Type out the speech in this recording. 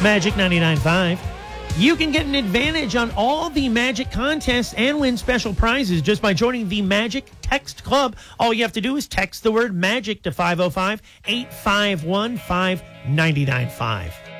Magic 99.5. You can get an advantage on all the Magic contests and win special prizes just by joining the Magic Text Club. All you have to do is text the word MAGIC to 505-851-5995.